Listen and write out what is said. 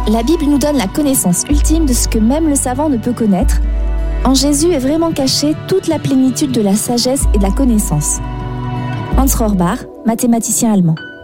La Bible nous donne la connaissance ultime de ce que même le savant ne peut connaître. En Jésus est vraiment cachée toute la plénitude de la sagesse et de la connaissance. Hans Rohrbach, mathématicien allemand.